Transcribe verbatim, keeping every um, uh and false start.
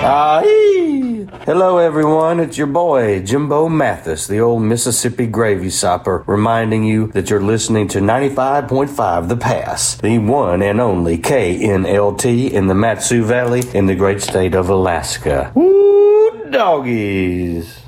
Aye. Hello, everyone. It's your boy, Jimbo Mathis, the old Mississippi gravy sopper, reminding you that you're listening to ninety-five point five The Pass, the one and only K N L T in the Matsu Valley in the great state of Alaska. Woo, doggies.